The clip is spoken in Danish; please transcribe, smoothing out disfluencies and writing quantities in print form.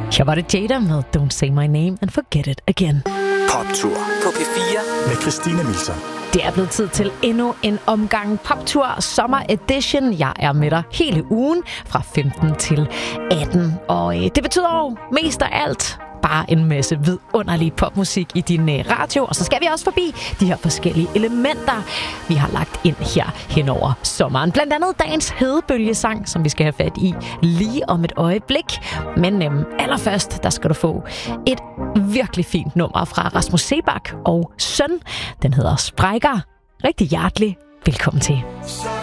Her var det Jada med Don't Say My Name and Forget It Again. Poptur på P4 med Christina Milton. Det er blevet tid til endnu en omgang Poptur Summer Edition. Jeg er med dig hele ugen fra 15 til 18. Og det betyder jo mest af alt bare en masse vidunderlig popmusik i din radio. Og så skal vi også forbi de her forskellige elementer, vi har lagt ind her hen over sommeren. Blandt andet dagens hedebølgesang, som vi skal have fat i lige om et øjeblik. Men allerførst, der skal du få et virkelig fint nummer fra Rasmus Seebach og Søn. Den hedder Sprækker. Rigtig hjertelig velkommen til.